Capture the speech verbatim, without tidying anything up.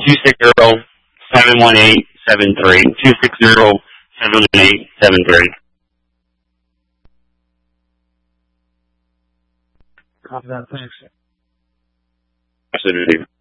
two six zero, seven one eight, seven three. two six zero, seven one eight, seven three. Copy that. Thanks. Absolutely.